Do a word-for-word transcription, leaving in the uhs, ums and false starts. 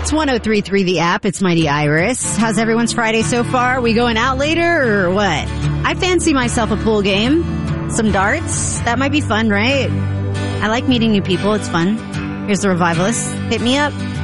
It's one oh three point three The App. It's Mighty Iris. How's everyone's Friday so far? We going out later or what? I fancy myself a pool game. Some darts. That might be fun, right? I like meeting new people. It's fun. Here's the Revivalists. Hit me up.